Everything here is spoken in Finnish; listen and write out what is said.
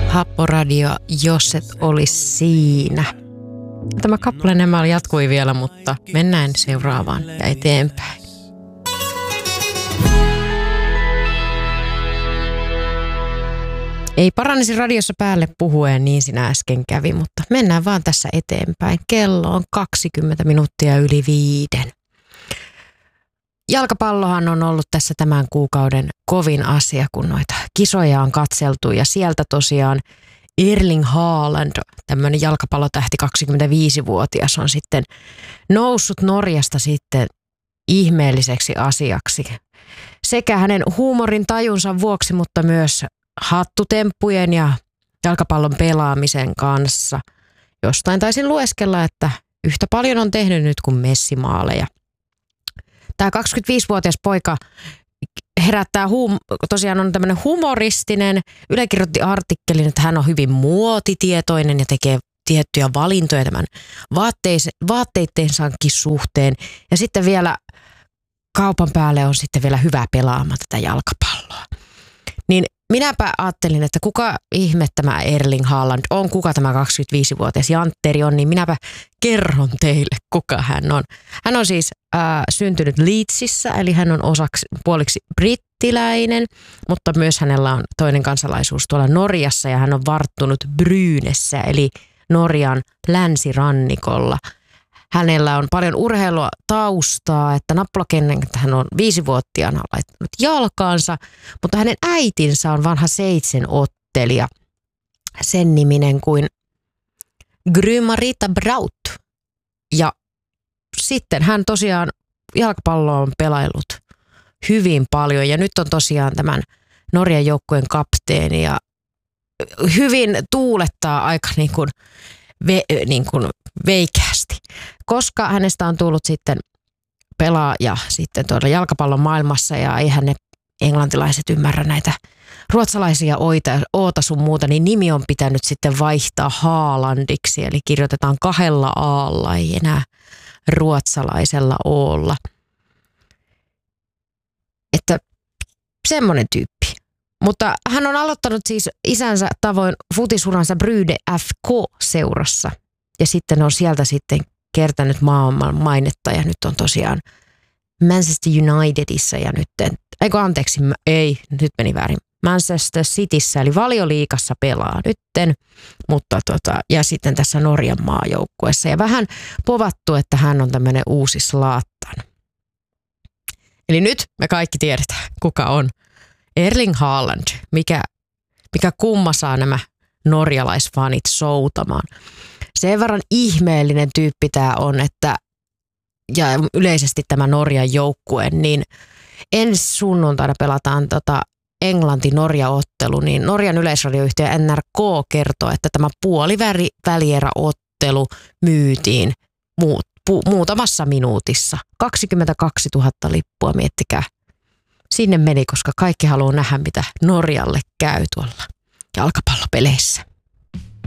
Happoradio, jos et olisi siinä. Tämä kappale nämä jatkui vielä, mutta mennään seuraavaan ja eteenpäin. Ei paranisi radiossa päälle puhuen, niin sinä äsken kävi, mutta mennään vaan tässä eteenpäin. Kello on 20 minuuttia yli 5. Jalkapallohan on ollut tässä tämän kuukauden kovin asia, kun noita kisoja on katseltu ja sieltä tosiaan Erling Haaland, tämmöinen jalkapallotähti 25-vuotias, on sitten noussut Norjasta sitten ihmeelliseksi asiaksi. Sekä hänen huumorin tajunsa vuoksi, mutta myös hattutemppujen ja jalkapallon pelaamisen kanssa. Jostain taisin lueskella, että yhtä paljon on tehnyt nyt kuin Messi-maaleja. Tämä 25-vuotias poika herättää tosiaan on tämmöinen humoristinen. Yle kirjoitti artikkelin, että hän on hyvin muotitietoinen ja tekee tiettyjä valintoja tämän vaatteittensakin suhteen. Ja sitten vielä kaupan päälle on sitten vielä hyvä pelaamaan tätä jalkapalloa. Niin minäpä ajattelin, että kuka ihme tämä Erling Haaland on, kuka tämä 25-vuotias Jantteri on, niin minäpä kerron teille, kuka hän on. Hän on siis syntynyt Leedsissä, eli hän on puoliksi brittiläinen, mutta myös hänellä on toinen kansalaisuus tuolla Norjassa ja hän on varttunut Brynessä, eli Norjan länsirannikolla. Hänellä on paljon urheilua taustaa, että nappulakennenkä hän on 5-vuotiaana laittanut jalkaansa, mutta hänen äitinsä on vanha 7-ottelija, sen niminen kuin Gry-Marita Braut. Ja sitten hän tosiaan jalkapalloa on pelaillut hyvin paljon ja nyt on tosiaan tämän Norjan joukkueen kapteeni ja hyvin tuulettaa aika niin kuin veikeästi, koska hänestä on tullut sitten pelaaja sitten tuolla jalkapallon maailmassa ja eihän ne englantilaiset ymmärrä näitä ruotsalaisia oota sun muuta, niin nimi on pitänyt sitten vaihtaa Haalandiksi, eli kirjoitetaan 2 aalla, ei enää ruotsalaisella oolla. Että semmoinen tyyppi. Mutta hän on aloittanut siis isänsä tavoin futisuransa Bryde FK-seurassa. Ja sitten on sieltä sitten kertänyt maailman mainetta ja nyt on tosiaan Manchester Unitedissa ja nyt meni väärin. Manchester Cityssä eli Valioliigassa pelaa nytten, mutta ja sitten tässä Norjan maajoukkueessa ja vähän povattu, että hän on tämmöinen uusi Zlatan. Eli nyt me kaikki tiedetään, kuka on Erling Haaland, mikä kumma saa nämä norjalaisfanit soutamaan. Sen verran ihmeellinen tyyppi tämä on, että ja yleisesti tämä Norjan joukkue, niin ensi sunnuntaina pelataan Englanti-Norja-ottelu, niin Norjan yleisradioyhtiö NRK kertoo, että tämä puolivälierä-ottelu myytiin muutamassa minuutissa. 22 000 lippua, miettikää. Sinne meni, koska kaikki haluaa nähdä, mitä Norjalle käy tuolla jalkapallopeleissä.